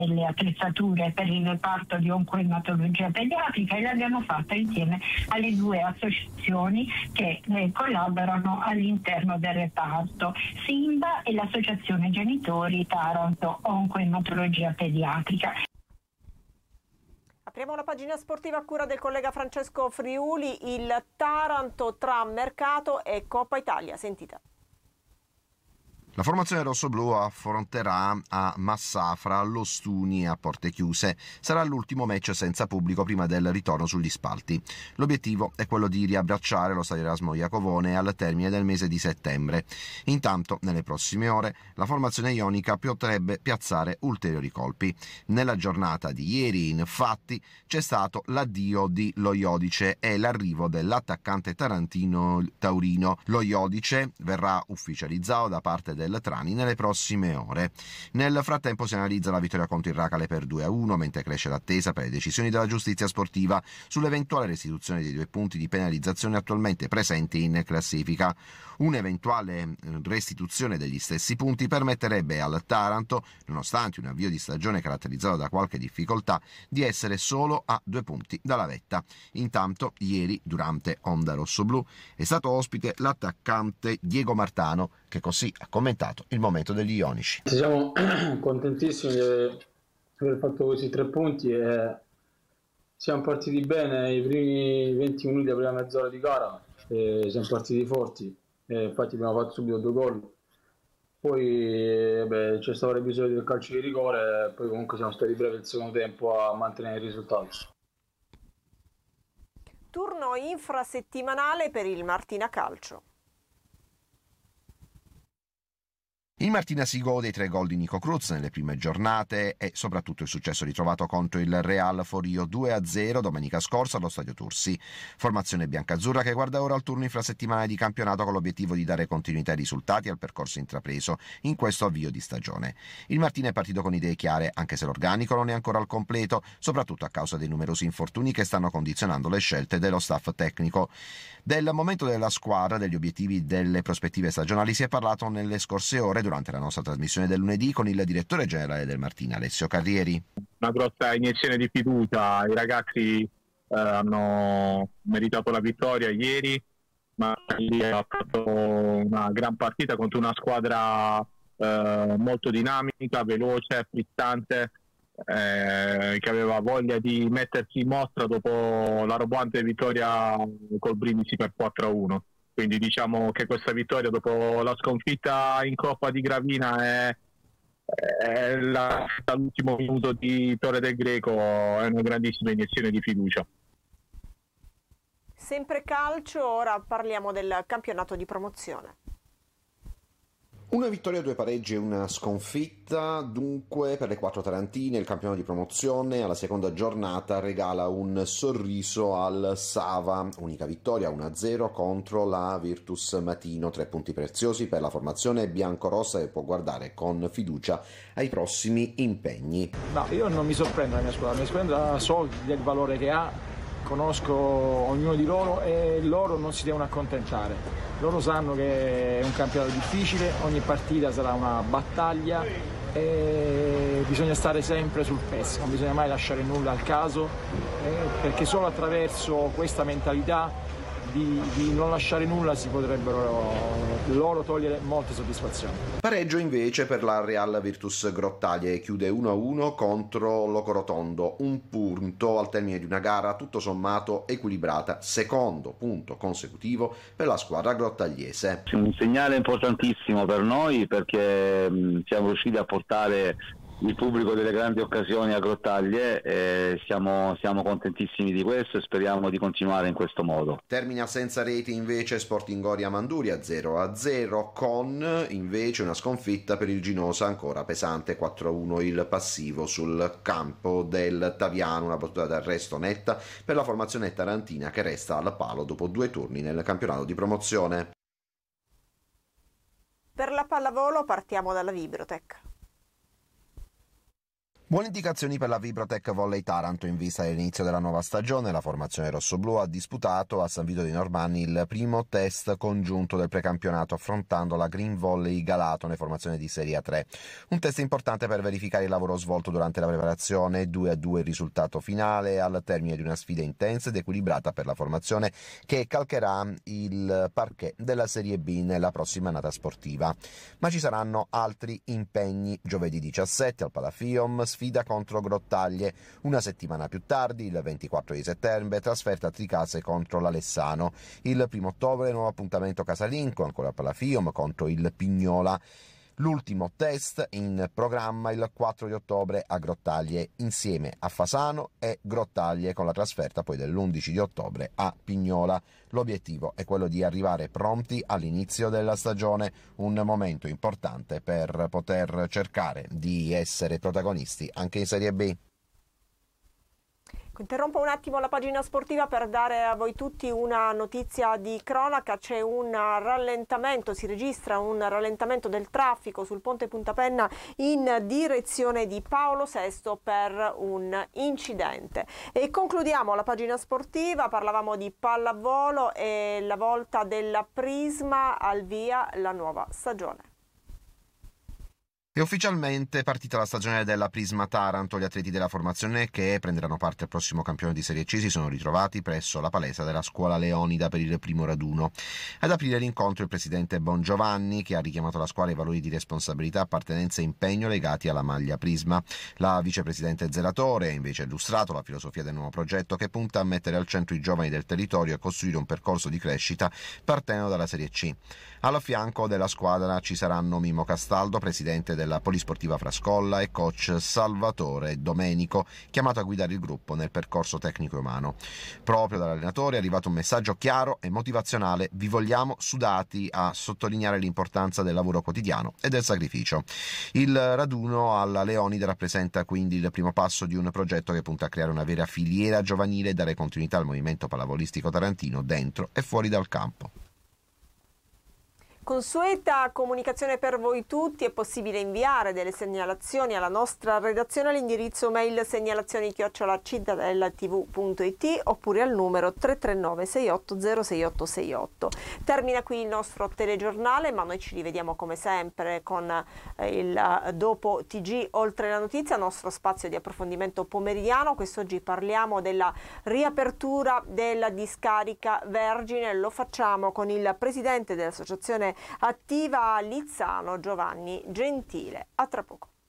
le attrezzature per il reparto di oncoematologia pediatrica e l'abbiamo fatta insieme alle due associazioni che collaborano all'interno del reparto, SIMBA e l'Associazione Genitori Taranto Oncoematologia Pediatrica. Apriamo la pagina sportiva a cura del collega Francesco Friuli, il Taranto tra mercato e Coppa Italia. Sentite. La formazione rossoblù affronterà a Massafra l'Ostuni a porte chiuse. Sarà l'ultimo match senza pubblico prima del ritorno sugli spalti. L'obiettivo è quello di riabbracciare lo stadio Erasmo Iacovone al termine del mese di settembre. Intanto, nelle prossime ore, la formazione ionica potrebbe piazzare ulteriori colpi. Nella giornata di ieri, infatti, c'è stato l'addio di Lo Iodice e l'arrivo dell'attaccante tarantino Taurino. Lo Iodice verrà ufficializzato da parte del Trani nelle prossime ore. Nel frattempo si analizza la vittoria contro il Racale per 2-1, mentre cresce l'attesa per le decisioni della giustizia sportiva sull'eventuale restituzione dei 2 punti di penalizzazione attualmente presenti in classifica. Un'eventuale restituzione degli stessi punti permetterebbe al Taranto, nonostante un avvio di stagione caratterizzato da qualche difficoltà, di essere solo a 2 punti dalla vetta. Intanto, ieri, durante Onda Rossoblù, è stato ospite l'attaccante Diego Martano, che così ha commentato il momento degli ionici. Siamo contentissimi di aver fatto questi 3 punti e siamo partiti bene i primi 20 minuti della prima mezz'ora di gara, e siamo partiti forti, e infatti abbiamo fatto subito 2 gol. Poi c'è stato l'episodio del calcio di rigore e poi comunque siamo stati brevi il secondo tempo a mantenere il risultato. Turno infrasettimanale per il Martina Calcio. Il Martina si gode i 3 gol di Nico Cruz nelle prime giornate e soprattutto il successo ritrovato contro il Real Forio 2-0 domenica scorsa allo Stadio Tursi. Formazione biancazzurra che guarda ora al turno infrasettimanale di campionato con l'obiettivo di dare continuità ai risultati e al percorso intrapreso in questo avvio di stagione. Il Martina è partito con idee chiare, anche se l'organico non è ancora al completo, soprattutto a causa dei numerosi infortuni che stanno condizionando le scelte dello staff tecnico. Del momento della squadra, degli obiettivi, delle prospettive stagionali si è parlato nelle scorse ore durante la nostra trasmissione del lunedì con il direttore generale del Martina, Alessio Carrieri. Una grossa iniezione di fiducia, i ragazzi hanno meritato la vittoria ieri, ma ha fatto una gran partita contro una squadra molto dinamica, veloce, frizzante, che aveva voglia di mettersi in mostra dopo la roboante vittoria col Brindisi per 4-1. Quindi diciamo che questa vittoria dopo la sconfitta in Coppa di Gravina è all'ultimo minuto di Torre del Greco, è una grandissima iniezione di fiducia. Sempre calcio, ora parliamo del campionato di promozione. Una vittoria, 2 pareggi e una sconfitta, dunque per le 4 tarantine il campionato di promozione alla seconda giornata regala un sorriso al Sava, unica vittoria 1-0 contro la Virtus Matino, 3 punti preziosi per la formazione biancorossa e può guardare con fiducia ai prossimi impegni. No, io non mi sorprendo la mia squadra so del valore che ha, conosco ognuno di loro e loro non si devono accontentare. Loro sanno che è un campionato difficile, ogni partita sarà una battaglia e bisogna stare sempre sul pezzo, non bisogna mai lasciare nulla al caso, perché solo attraverso questa mentalità di non lasciare nulla si potrebbero loro togliere molte soddisfazioni. Pareggio invece per la Real Virtus Grottaglie, chiude 1-1 contro Locorotondo, un punto al termine di una gara tutto sommato equilibrata, secondo punto consecutivo per la squadra grottagliese. Un segnale importantissimo per noi perché siamo riusciti a portare il pubblico delle grandi occasioni a Grottaglie e siamo contentissimi di questo e speriamo di continuare in questo modo. Termina senza reti invece Sporting Oria Manduria 0-0 con invece una sconfitta per il Ginosa ancora pesante 4-1 il passivo sul campo del Taviano, una battuta d'arresto netta per la formazione tarantina che resta al palo dopo 2 turni nel campionato di promozione. Per la pallavolo partiamo dalla Vibrotech. Buone indicazioni per la Vibrotech Volley Taranto in vista dell'inizio della nuova stagione. La formazione rossoblù ha disputato a San Vito dei Normanni il primo test congiunto del precampionato affrontando la Green Volley Galatone, formazione di Serie A3. Un test importante per verificare il lavoro svolto durante la preparazione, 2-2 il risultato finale al termine di una sfida intensa ed equilibrata per la formazione che calcherà il parquet della Serie B nella prossima annata sportiva. Ma ci saranno altri impegni. Giovedì 17 al Palafium, sfida contro Grottaglie. Una settimana più tardi, il 24 di settembre, trasferta a Tricase contro l'Alessano. Il 1 ottobre, nuovo appuntamento casalingo, ancora al Palafium, contro il Pignola. L'ultimo test in programma il 4 di ottobre a Grottaglie, insieme a Fasano e Grottaglie, con la trasferta poi dell'11 di ottobre a Pignola. L'obiettivo è quello di arrivare pronti all'inizio della stagione, un momento importante per poter cercare di essere protagonisti anche in Serie B. Interrompo un attimo la pagina sportiva per dare a voi tutti una notizia di cronaca. C'è un rallentamento, si registra un rallentamento del traffico sul ponte Punta Penna in direzione di Paolo VI per un incidente. E concludiamo la pagina sportiva, parlavamo di pallavolo e la volta della Prisma, al via la nuova stagione. È ufficialmente partita la stagione della Prisma Taranto. Gli atleti della formazione che prenderanno parte al prossimo campione di Serie C si sono ritrovati presso la palestra della Scuola Leonida per il primo raduno. Ad aprire l'incontro il presidente Bongiovanni, che ha richiamato alla squadra i valori di responsabilità, appartenenza e impegno legati alla maglia Prisma. La vicepresidente Zelatore ha invece illustrato la filosofia del nuovo progetto, che punta a mettere al centro i giovani del territorio e a costruire un percorso di crescita partendo dalla Serie C. Allo fianco della squadra ci saranno Mimo Castaldo, presidente della Polisportiva Frascolla, e coach Salvatore Domenico, chiamato a guidare il gruppo nel percorso tecnico e umano. Proprio dall'allenatore è arrivato un messaggio chiaro e motivazionale: vi vogliamo sudati, a sottolineare l'importanza del lavoro quotidiano e del sacrificio. Il raduno alla Leonide rappresenta quindi il primo passo di un progetto che punta a creare una vera filiera giovanile e dare continuità al movimento pallavolistico tarantino dentro e fuori dal campo. Consueta comunicazione per voi tutti, è possibile inviare delle segnalazioni alla nostra redazione all'indirizzo mail segnalazioni@cittadellatv.it oppure al numero 339 68 06868. Termina qui il nostro telegiornale, ma noi ci rivediamo come sempre con il dopo TG Oltre la Notizia, nostro spazio di approfondimento pomeridiano. Quest'oggi parliamo della riapertura della discarica Vergine, lo facciamo con il presidente dell'associazione Attiva Lizzano, Giovanni Gentile. A tra poco.